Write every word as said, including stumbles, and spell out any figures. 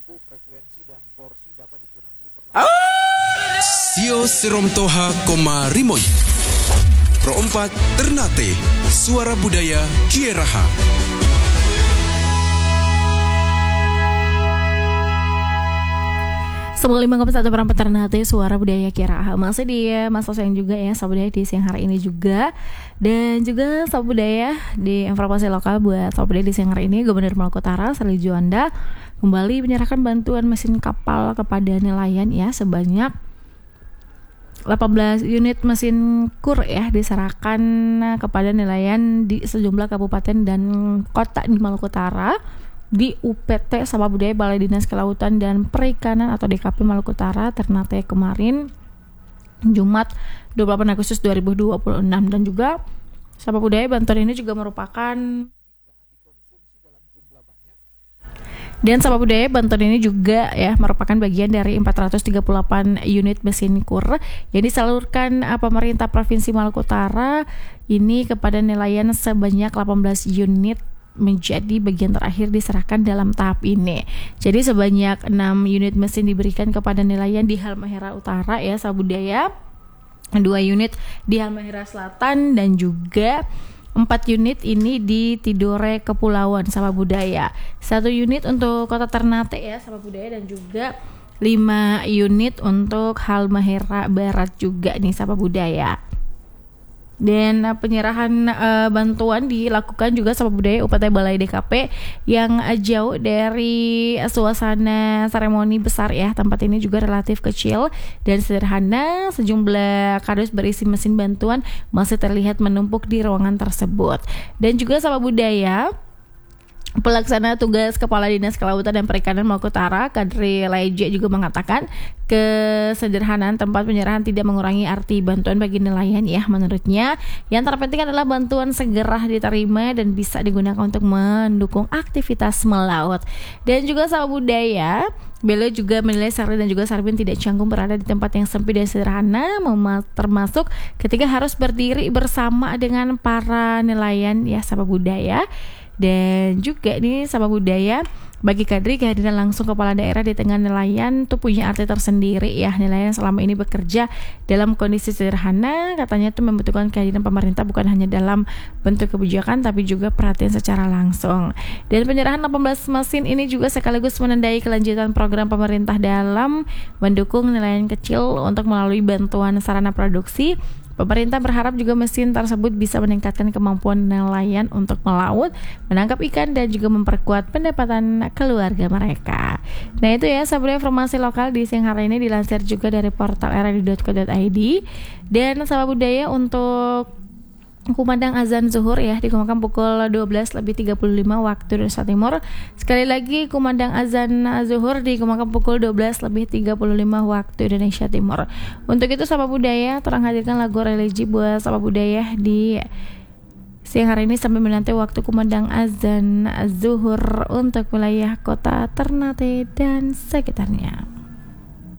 Sio Seromtoha Koma Rimoi Pro empat Ternate Suara Budaya Kieraha. sembilan puluh lima koma satu perempat Ternate Suara Budaya Kieraha. Masih di Masa Sayang juga ya Sahabat Budaya di siang hari ini juga. Dan juga Sahabat Budaya di informasi lokal buat Sahabat Budaya di siang hari ini, Gubernur Maluku Utara Sri Juanda kembali menyerahkan bantuan mesin kapal kepada nelayan ya, sebanyak delapan belas unit mesin kur ya diserahkan kepada nelayan di sejumlah kabupaten dan kota di Maluku Utara di U P T Sahabat Budaya Balai Dinas Kelautan dan Perikanan atau D K P Maluku Utara Ternate kemarin Jumat dua puluh delapan Agustus dua ribu dua puluh enam. Dan juga Sahabat Budaya, bantuan ini juga merupakan Dan Sahabat Budaya, bantuan ini juga ya merupakan bagian dari empat ratus tiga puluh delapan unit mesin kur yang disalurkan uh, pemerintah Provinsi Maluku Utara ini kepada nelayan sebanyak delapan belas unit, menjadi bagian terakhir diserahkan dalam tahap ini. Jadi sebanyak enam unit mesin diberikan kepada nelayan di Halmahera Utara ya Sahabat Budaya, dua unit di Halmahera Selatan dan juga empat unit ini di Tidore Kepulauan Sahabat Budaya. Satu unit untuk Kota Ternate ya Sahabat Budaya, dan juga lima unit untuk Halmahera Barat juga nih Sahabat Budaya. Dan uh, penyerahan uh, bantuan dilakukan juga Sahabat Budaya U P T Balai D K P yang uh, jauh dari uh, suasana seremoni besar ya. Tempat ini juga relatif kecil dan sederhana. Sejumlah kardus berisi mesin bantuan masih terlihat menumpuk di ruangan tersebut. Dan juga Sahabat Budaya, Pelaksana Tugas Kepala Dinas Kelautan dan Perikanan Maluku Utara, Kadri Laije juga mengatakan kesederhanaan tempat penyerahan tidak mengurangi arti bantuan bagi nelayan ya. Menurutnya, yang terpenting adalah bantuan segera diterima dan bisa digunakan untuk mendukung aktivitas melaut. Dan juga Sahabat Budaya, beliau juga menilai Sari dan juga Sarbin tidak canggung berada di tempat yang sempit dan sederhana, termasuk ketika harus berdiri bersama dengan para nelayan ya Sahabat Budaya. Dan juga nih Sahabat Budaya, bagi Kadri kehadiran langsung kepala daerah di tengah nelayan itu punya arti tersendiri ya. Nelayan selama ini bekerja dalam kondisi sederhana, katanya itu membutuhkan kehadiran pemerintah bukan hanya dalam bentuk kebijakan tapi juga perhatian secara langsung. Dan penyerahan delapan belas mesin ini juga sekaligus menandai kelanjutan program pemerintah dalam mendukung nelayan kecil untuk melalui bantuan sarana produksi. Pemerintah berharap juga mesin tersebut bisa meningkatkan kemampuan nelayan untuk melaut, menangkap ikan, dan juga memperkuat pendapatan keluarga mereka. Nah itu ya Sahabat informasi lokal di siang hari ini, dilansir juga dari portal r a d i dot co dot i d. Dan Sahabat Budaya, untuk kumandang azan zuhur ya dikumandangkan pukul dua belas lebih tiga puluh lima waktu Indonesia Timur. Sekali lagi kumandang azan zuhur dikumandangkan pukul dua belas lebih tiga puluh lima waktu Indonesia Timur. Untuk itu Sahabat Budaya, terang hadirkan lagu religi buat Sahabat Budaya di siang hari ini sampai menanti waktu kumandang azan zuhur untuk wilayah Kota Ternate dan sekitarnya.